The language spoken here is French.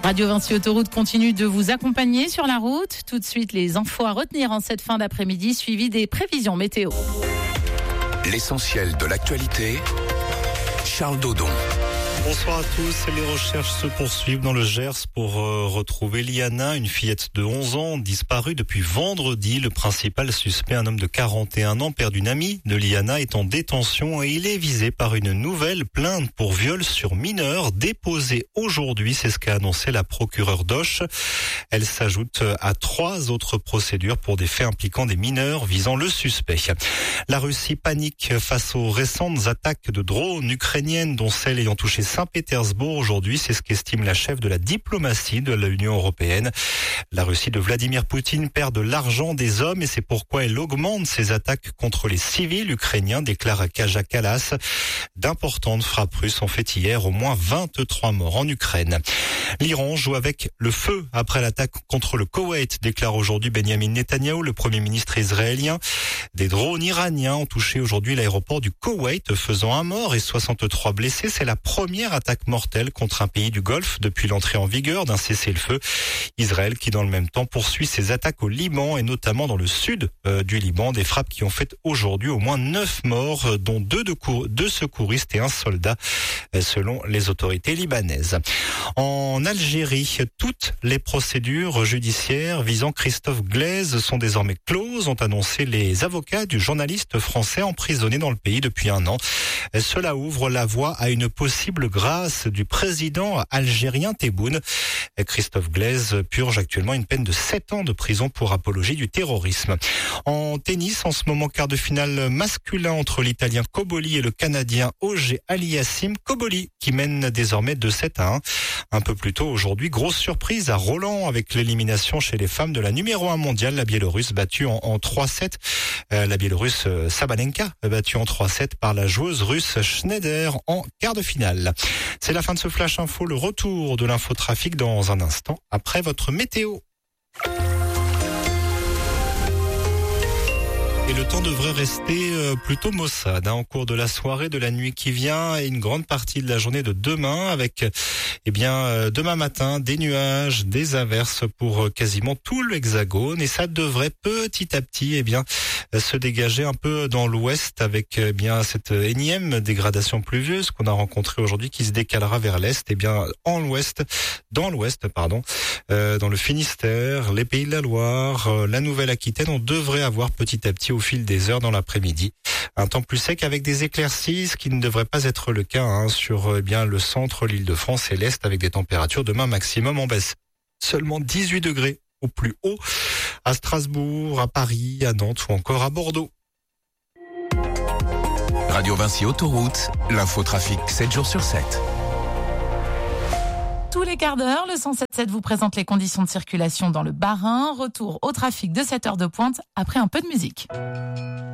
Radio Vinci Autoroute continue de vous accompagner sur la route. Tout de suite, les infos à retenir en cette fin d'après-midi, suivi des prévisions météo. L'essentiel de l'actualité, Charles Dodon. Bonsoir à tous. Les recherches se poursuivent dans le Gers pour retrouver Liana, une fillette de 11 ans disparue depuis vendredi. Le principal suspect, un homme de 41 ans, père d'une amie de Liana, est en détention et il est visé par une nouvelle plainte pour viol sur mineur déposée aujourd'hui. C'est ce qu'a annoncé la procureure d'Auch. Elle s'ajoute à 3 autres procédures pour des faits impliquant des mineurs visant le suspect. La Russie panique face aux récentes attaques de drones ukrainiennes, dont celle ayant touché Saint-Pétersbourg aujourd'hui. C'est ce qu'estime la chef de la diplomatie de l'Union européenne. La Russie de Vladimir Poutine perd de l'argent, des hommes, et c'est pourquoi elle augmente ses attaques contre les civils ukrainiens, déclare Kaja Kallas. D'importantes frappes russes ont fait hier au moins 23 morts en Ukraine. L'Iran joue avec le feu après l'attaque contre le Koweït, déclare aujourd'hui Benjamin Netanyahou, le premier ministre israélien. Des drones iraniens ont touché aujourd'hui l'aéroport du Koweït, faisant 1 mort et 63 blessés. C'est la première attaque mortelle contre un pays du Golfe depuis l'entrée en vigueur d'un cessez-le-feu. Israël qui dans le même temps poursuit ses attaques au Liban et notamment dans le sud du Liban. Des frappes qui ont fait aujourd'hui au moins 9 morts, dont 2 secouristes et 1 soldat, selon les autorités libanaises. En Algérie, toutes les procédures judiciaires visant Christophe Glaise sont désormais closes, ont annoncé les avocats du journaliste français emprisonné dans le pays depuis 1 an. Cela ouvre la voie à une possible grâce du président algérien Tebboune. Christophe Glaise purge actuellement une peine de 7 ans de prison pour apologie du terrorisme. En tennis, en ce moment, quart de finale masculin entre l'Italien Cobolli et le Canadien Auger Aliassime. Cobolli qui mène désormais de 7-1. Un peu plus tôt aujourd'hui, grosse surprise à Roland avec l'élimination chez les femmes de la numéro 1 mondiale, la Biélorusse battue en 3-7. La Biélorusse Sabalenka battue en 3-7 par la joueuse russe Schneider en quart de finale. C'est la fin de ce Flash Info, le retour de l'infotrafic dans un instant après votre météo. Et le temps devrait rester plutôt maussade en cours de la soirée, de la nuit qui vient et une grande partie de la journée de demain avec demain matin des nuages, des averses pour quasiment tout l'Hexagone et ça devrait petit à petit se dégager un peu dans l'ouest avec cette énième dégradation pluvieuse qu'on a rencontrée aujourd'hui qui se décalera vers l'est dans l'ouest, dans le Finistère, les Pays de la Loire, la Nouvelle-Aquitaine. On devrait avoir petit à petit au fil des heures dans l'après-midi un temps plus sec avec des éclaircies, ce qui ne devrait pas être le cas sur le centre, l'Île-de-France et l'Est avec des températures demain maximum en baisse. Seulement 18 degrés au plus haut à Strasbourg, à Paris, à Nantes ou encore à Bordeaux. Radio Vinci Autoroute, l'infotrafic 7 jours sur 7. Tous les quarts d'heure, le 107.7 vous présente les conditions de circulation dans le Bas-Rhin. Retour au trafic de 7 heures de pointe après un peu de musique.